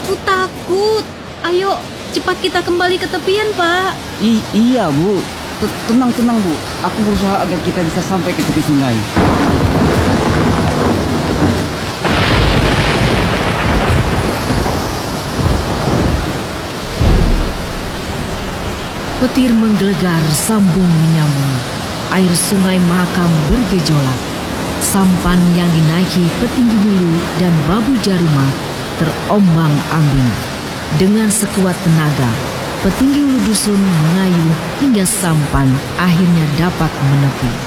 Aku takut. Ayo, cepat kita kembali ke tepian, Pak. Iya, Bu. Tenang, Bu. Aku berusaha agar kita bisa sampai ke tepi sungai. Petir menggelegar sambung menyambung. Air sungai Mahakam bergejolak. Sampan yang dinaiki Petinggi Hulu dan Babu Jaruma terombang-ambing. Dengan sekuat tenaga, Petinggi Hulu Dusun mengayuh hingga sampan akhirnya dapat menepi.